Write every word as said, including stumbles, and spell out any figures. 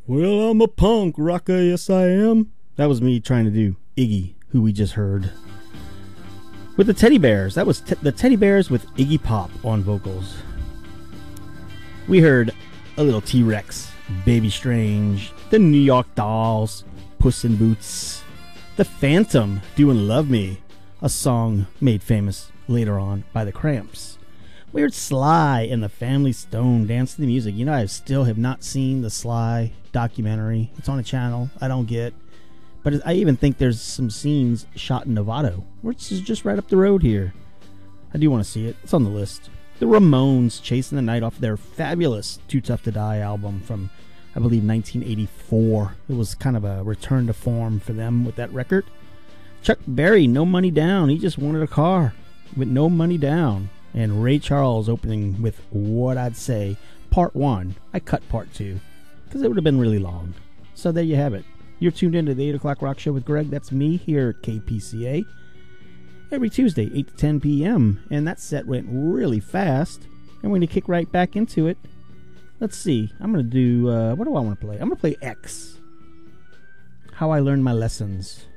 Well, I'm a punk rocker, yes I am. That was me trying to do Iggy, who we just heard. With the Teddy Bears. That was te- the Teddy Bears with Iggy Pop on vocals. We heard a little T-Rex, Baby Strange, the New York Dolls, Puss in Boots, the Phantom doing Love Me, a song made famous later on by the Cramps. We heard Sly and the Family Stone dance to the music. You know, I still have not seen the Sly documentary. It's on a channel I don't get. But I even think there's some scenes shot in Novato, which is just right up the road here. I do want to see it. It's on the list. The Ramones chasing the night off their fabulous Too Tough to Die album from, I believe, nineteen eighty-four. It was kind of a return to form for them with that record. Chuck Berry, No Money Down. He just wanted a car with no money down. And Ray Charles opening with what I'd say part one. I cut part two because it would have been really long. So there you have it. You're tuned into the eight o'clock Rock Show with Greg. That's me here at K P C A. Every Tuesday, eight to ten p.m. And that set went really fast. And we're going to kick right back into it. Let's see. I'm going to do, uh, what do I want to play? I'm going to play X. How I Learned My Lessons.